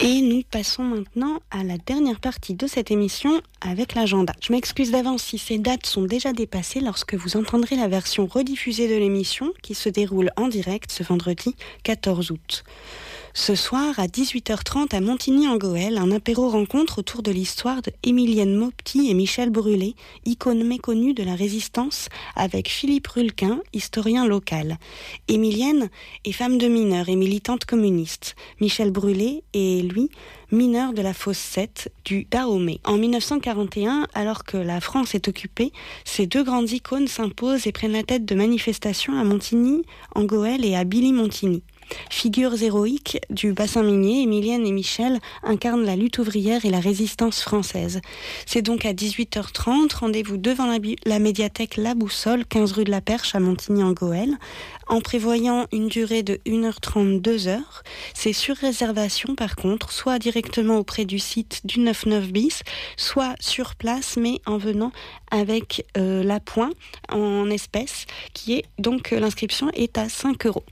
Et nous passons maintenant à la dernière partie de cette émission avec l'agenda. Je m'excuse d'avance si ces dates sont déjà dépassées lorsque vous entendrez la version rediffusée de l'émission qui se déroule en direct ce vendredi 14 août. Ce soir, à 18h30 à Montigny-en-Gohelle, un apéro rencontre autour de l'histoire de Émilienne Maupetit et Michel Brûlé, icônes méconnues de la résistance, avec Philippe Rulquin, historien local. Émilienne est femme de mineur et militante communiste. Michel Brûlé est, lui, mineur de la fosse 7 du Dahomey. En 1941, alors que la France est occupée, ces deux grandes icônes s'imposent et prennent la tête de manifestations à Montigny-en-Gohelle et à Billy-Montigny. Figures héroïques du bassin minier, Émilienne et Michel incarnent la lutte ouvrière et la résistance française. C'est donc à 18h30, rendez-vous devant la médiathèque La Boussole, 15 rue de la Perche à Montigny-en-Gohelle. En prévoyant une durée de 1h30, 2h, c'est sur réservation par contre, soit directement auprès du site du 99 bis, soit sur place, mais en venant avec l'appoint en espèces, qui est donc l'inscription est à 5 €.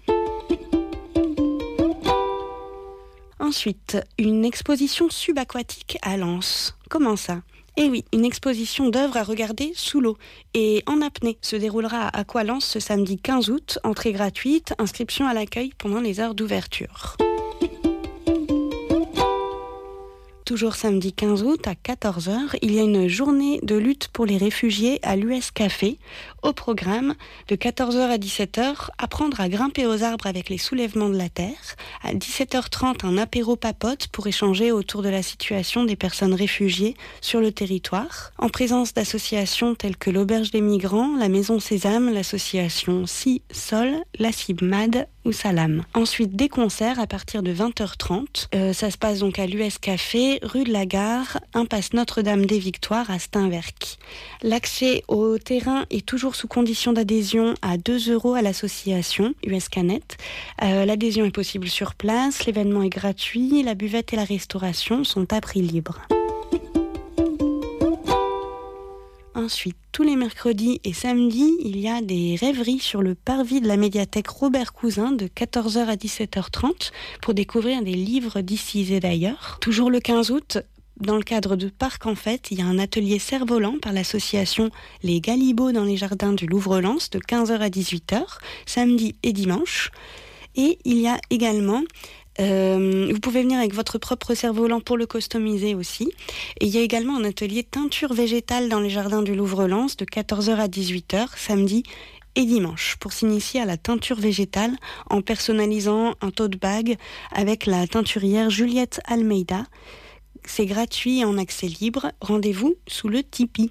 Ensuite, une exposition subaquatique à Lens. Comment ça ? Eh oui, une exposition d'œuvres à regarder sous l'eau et en apnée se déroulera à Aqualens ce samedi 15 août, entrée gratuite, inscription à l'accueil pendant les heures d'ouverture. Toujours samedi 15 août à 14h, il y a une journée de lutte pour les réfugiés à l'US Café. Au programme, de 14h à 17h, apprendre à grimper aux arbres avec les soulèvements de la terre. À 17h30, un apéro papote pour échanger autour de la situation des personnes réfugiées sur le territoire. En présence d'associations telles que l'Auberge des Migrants, la Maison Sésame, l'association Si Sol, la CIBMAD ou Salam. Ensuite, des concerts à partir de 20h30. Ça se passe donc à l'US Café, rue de la Gare, impasse Notre-Dame des Victoires à Steinwerk. L'accès au terrain est toujours sous condition d'adhésion à 2 € à l'association US Canet. L'adhésion est possible sur place, l'événement est gratuit, la buvette et la restauration sont à prix libre. Ensuite, tous les mercredis et samedis, il y a des rêveries sur le parvis de la médiathèque Robert Cousin de 14h à 17h30 pour découvrir des livres d'ici et d'ailleurs. Toujours le 15 août, dans le cadre de Parc en Fête, il y a un atelier cerf-volant par l'association Les Galibots dans les jardins du Louvre-Lens de 15h à 18h, samedi et dimanche. Et il y a également... vous pouvez venir avec votre propre cerf-volant pour le customiser aussi. Et il y a également un atelier teinture végétale dans les jardins du Louvre-Lens de 14h à 18h, samedi et dimanche, pour s'initier à la teinture végétale en personnalisant un tote bag avec la teinturière Juliette Almeida. C'est gratuit et en accès libre. Rendez-vous sous le Tipeee.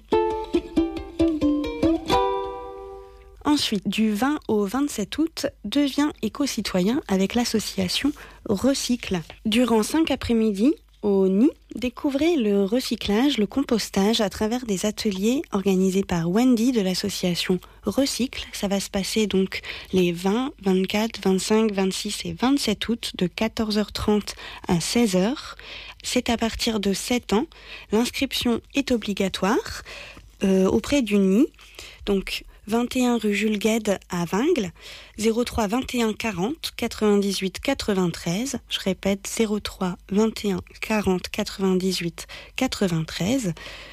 Ensuite, du 20 au 27 août, deviens éco-citoyen avec l'association Recycle. Durant 5 après-midi, au Nid, découvrez le recyclage, le compostage à travers des ateliers organisés par Wendy de l'association Recycle. Ça va se passer donc les 20, 24, 25, 26 et 27 août de 14h30 à 16h. C'est à partir de 7 ans. L'inscription est obligatoire auprès du Nid. Donc, 21 rue Jules Guesde à Vingles, 03 21 40 98 93. Je répète, 03 21 40 98 93.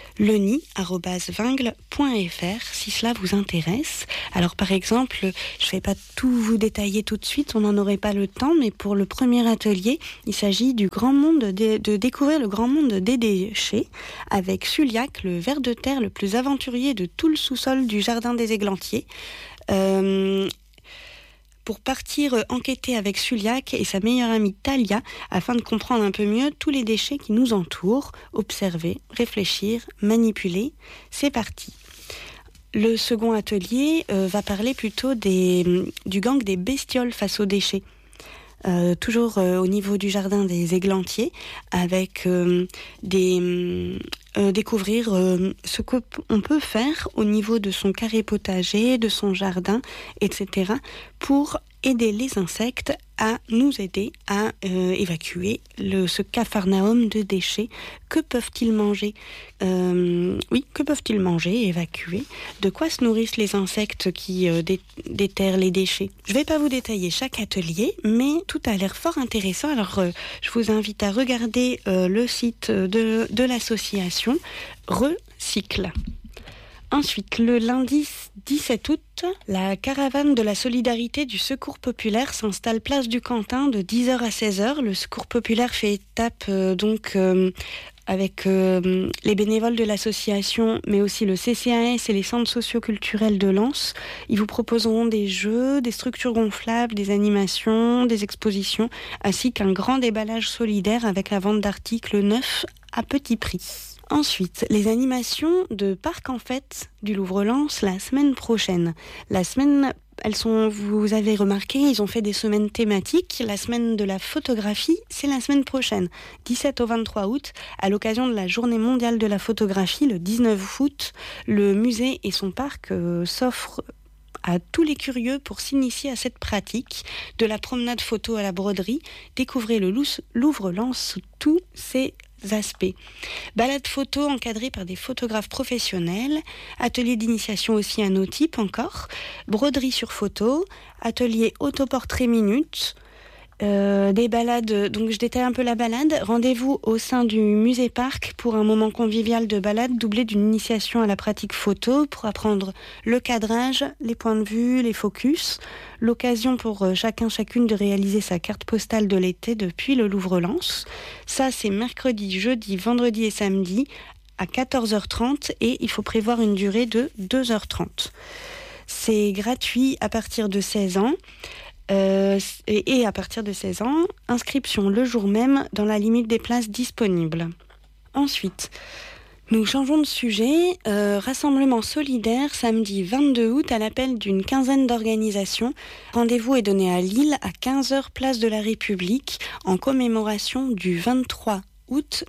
leni@vingles.fr si cela vous intéresse. Alors par exemple, je ne vais pas tout vous détailler tout de suite, on n'en aurait pas le temps, mais pour le premier atelier, il s'agit du grand monde de découvrir le grand monde des déchets avec Suliac, le ver de terre le plus aventurier de tout le sous-sol du jardin des Églantiers. Pour partir enquêter avec Suliac et sa meilleure amie Talia afin de comprendre un peu mieux tous les déchets qui nous entourent, observer, réfléchir, manipuler. C'est parti. Le second atelier va parler plutôt du gang des bestioles face aux déchets. Toujours au niveau du jardin des Églantiers, avec découvrir ce qu'on peut faire au niveau de son carré potager, de son jardin, etc. pour aider les insectes à nous aider à évacuer ce capharnaüm de déchets. Que peuvent-ils manger ? Que peuvent-ils manger et évacuer ? De quoi se nourrissent les insectes qui déterrent les déchets ? Je ne vais pas vous détailler chaque atelier, mais tout a l'air fort intéressant. Alors, je vous invite à regarder le site de l'association Recycle. Ensuite, le lundi 17 août, la caravane de la solidarité du Secours populaire s'installe place du Quentin de 10h à 16h. Le Secours populaire fait étape avec les bénévoles de l'association, mais aussi le CCAS et les centres socio-culturels de Lens. Ils vous proposeront des jeux, des structures gonflables, des animations, des expositions, ainsi qu'un grand déballage solidaire avec la vente d'articles neufs à petit prix. Ensuite, les animations de Parc en Fête du Louvre-Lens la semaine prochaine. Vous avez remarqué, ils ont fait des semaines thématiques. La semaine de la photographie, c'est la semaine prochaine, 17 au 23 août, à l'occasion de la Journée mondiale de la photographie, le 19 août. Le musée et son parc s'offrent à tous les curieux pour s'initier à cette pratique. De la promenade photo à la broderie, découvrez le Louvre-Lens sous tous ses aspects. Balade photo encadrée par des photographes professionnels, atelier d'initiation aussi à nos types encore, broderie sur photo, atelier autoportrait minute, des balades, donc je détaille un peu la balade. Rendez-vous au sein du musée parc pour un moment convivial de balade doublé d'une initiation à la pratique photo pour apprendre le cadrage, les points de vue, les focus. L'occasion pour chacune de réaliser sa carte postale de l'été depuis le Louvre-Lens. Ça, c'est mercredi, jeudi, vendredi et samedi à 14h30 et il faut prévoir une durée de 2h30. C'est gratuit à partir de 16 ans. Et à partir de 16 ans, inscription le jour même dans la limite des places disponibles. Ensuite, nous changeons de sujet. Rassemblement solidaire samedi 22 août à l'appel d'une quinzaine d'organisations. Rendez-vous est donné à Lille à 15h place de la République en commémoration du 23 août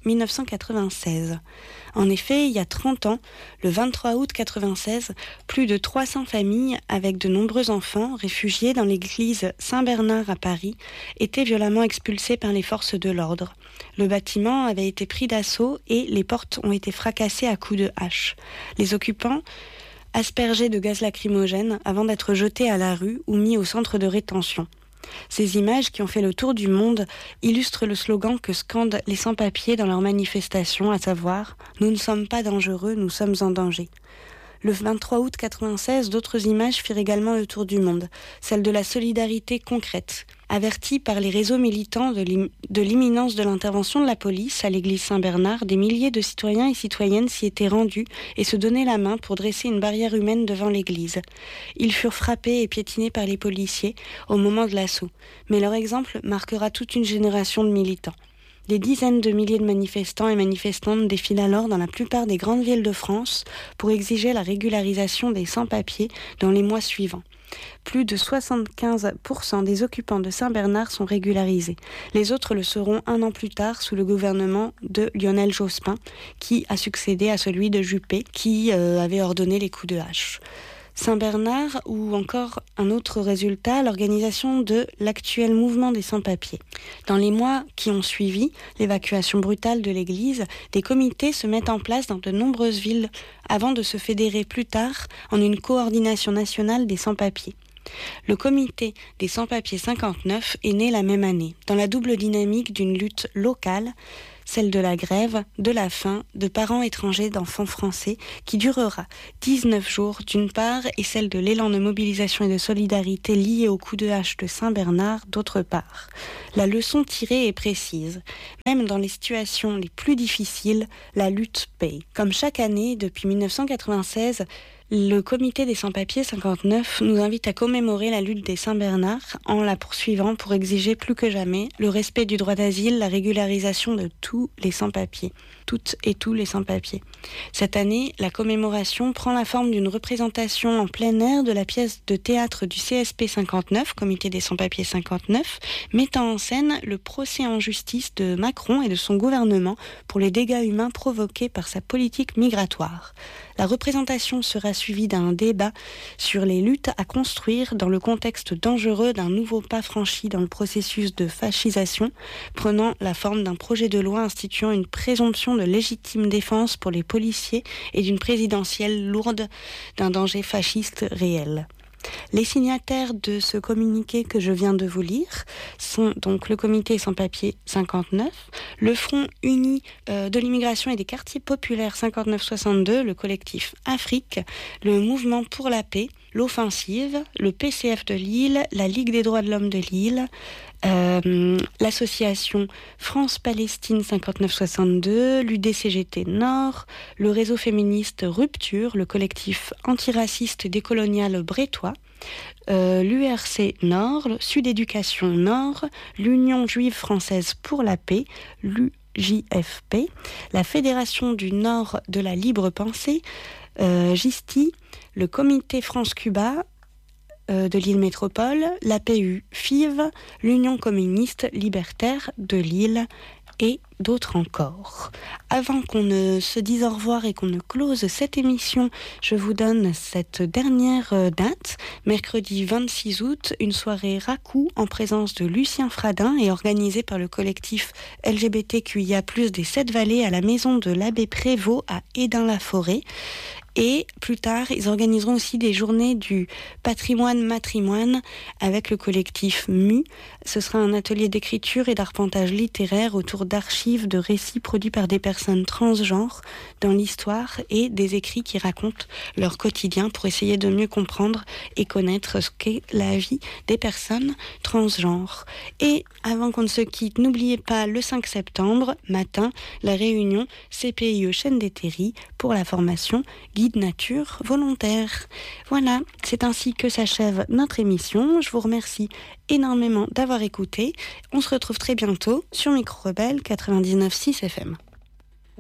1996. En effet, il y a 30 ans, le 23 août 1996, plus de 300 familles avec de nombreux enfants réfugiés dans l'église Saint-Bernard à Paris étaient violemment expulsés par les forces de l'ordre. Le bâtiment avait été pris d'assaut et les portes ont été fracassées à coups de hache. Les occupants aspergés de gaz lacrymogène avant d'être jetés à la rue ou mis au centre de rétention. Ces images qui ont fait le tour du monde illustrent le slogan que scandent les sans-papiers dans leurs manifestations, à savoir « Nous ne sommes pas dangereux, nous sommes en danger ». Le 23 août 1996, d'autres images firent également le tour du monde, celle de la solidarité concrète. Avertis par les réseaux militants de l'imminence de l'intervention de la police à l'église Saint-Bernard, des milliers de citoyens et citoyennes s'y étaient rendus et se donnaient la main pour dresser une barrière humaine devant l'église. Ils furent frappés et piétinés par les policiers au moment de l'assaut, mais leur exemple marquera toute une génération de militants. Des dizaines de milliers de manifestants et manifestantes défilent alors dans la plupart des grandes villes de France pour exiger la régularisation des sans-papiers dans les mois suivants. Plus de 75% des occupants de Saint-Bernard sont régularisés. Les autres le seront un an plus tard sous le gouvernement de Lionel Jospin, qui a succédé à celui de Juppé, qui avait ordonné les coups de hache. Saint-Bernard ou encore un autre résultat, l'organisation de l'actuel mouvement des sans-papiers. Dans les mois qui ont suivi l'évacuation brutale de l'église, des comités se mettent en place dans de nombreuses villes avant de se fédérer plus tard en une coordination nationale des sans-papiers. Le comité des sans-papiers 59 est né la même année, dans la double dynamique d'une lutte locale, celle de la grève, de la faim, de parents étrangers d'enfants français, qui durera 19 jours d'une part, et celle de l'élan de mobilisation et de solidarité lié au coup de hache de Saint-Bernard d'autre part. La leçon tirée est précise. Même dans les situations les plus difficiles, la lutte paye. Comme chaque année, depuis 1996, le comité des sans-papiers 59 nous invite à commémorer la lutte des Saint-Bernard en la poursuivant pour exiger plus que jamais le respect du droit d'asile, la régularisation de tous les sans-papiers, toutes et tous les sans-papiers. Cette année, la commémoration prend la forme d'une représentation en plein air de la pièce de théâtre du CSP 59, comité des sans-papiers 59, mettant en scène le procès en justice de Macron et de son gouvernement pour les dégâts humains provoqués par sa politique migratoire. La représentation sera suivie d'un débat sur les luttes à construire dans le contexte dangereux d'un nouveau pas franchi dans le processus de fascisation, prenant la forme d'un projet de loi instituant une présomption de légitime défense pour les policiers et d'une présidentielle lourde d'un danger fasciste réel. Les signataires de ce communiqué que je viens de vous lire sont donc le Comité sans papier 59, le Front uni de l'immigration et des quartiers populaires 59-62, le collectif Afrique, le Mouvement pour la paix, l'Offensive, le PCF de Lille, la Ligue des droits de l'homme de Lille, l'association France-Palestine 59-62, l'UDCGT Nord, le réseau féministe Rupture, le collectif antiraciste décolonial brétois, l'URC Nord, Sud Éducation Nord, l'Union juive française pour la paix, l'UJFP, la Fédération du Nord de la libre pensée, GISTI, le Comité France-Cuba de Lille Métropole, l'APU FIV, l'Union communiste libertaire de Lille et d'autres encore. Avant qu'on ne se dise au revoir et qu'on ne close cette émission, je vous donne cette dernière date, mercredi 26 août, une soirée Raku en présence de Lucien Fradin et organisée par le collectif LGBTQIA+, des 7 Vallées à la maison de l'abbé Prévost à Édin-la-Forêt. Et plus tard, ils organiseront aussi des journées du patrimoine-matrimoine avec le collectif MU. Ce sera un atelier d'écriture et d'arpentage littéraire autour d'archives de récits produits par des personnes transgenres dans l'histoire et des écrits qui racontent leur quotidien pour essayer de mieux comprendre et connaître ce qu'est la vie des personnes transgenres. Et avant qu'on ne se quitte, n'oubliez pas le 5 septembre, matin, la réunion CPIE Chaîne des Terries pour la formation Guide Nature volontaire. Voilà, c'est ainsi que s'achève notre émission. Je vous remercie énormément d'avoir écouté. On se retrouve très bientôt sur Micro Rebelle 99.6 FM.